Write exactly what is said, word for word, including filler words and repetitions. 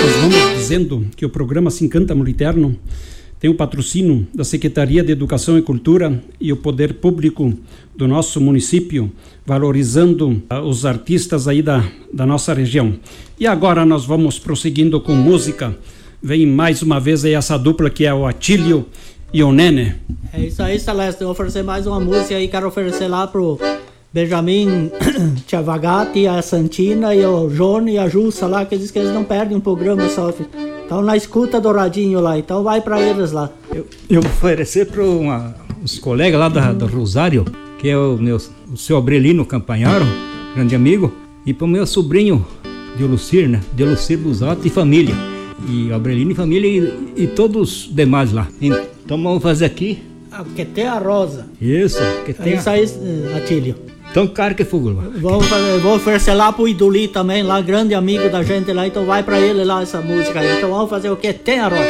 Nós vamos dizendo que o programa Se Encanta Moliterno tem o patrocínio da Secretaria de Educação e Cultura e o Poder Público do nosso município, valorizando uh, os artistas aí da, da nossa região. E agora nós vamos prosseguindo com música. Vem mais uma vez aí essa dupla que é o Atílio e o Nene. É isso aí, Celeste. Eu vou oferecer mais uma música aí. Quero oferecer lá pro Benjamin Tchavagati, a Santina e o Johnny e a Jussa lá, que diz que eles não perdem um programa só. Estão na escuta do radinho lá, então vai pra eles lá. Eu, eu vou oferecer para os colegas lá da, do Rosário, que é o, meu, o seu Abrelino Campanharo, grande amigo, e para o meu sobrinho Delucir, né? Delucir Busato e família. E Abrelino e família e, e todos os demais lá. Então vamos fazer aqui. Ah, que tem a Rosa. Isso, que tem é isso aí, Atílio. Então, cara, que fogo lá. Vou, vou oferecer lá pro Iduli também, lá, grande amigo da gente lá, então vai pra ele lá essa música aí. Então vamos fazer o que tem a Rosa.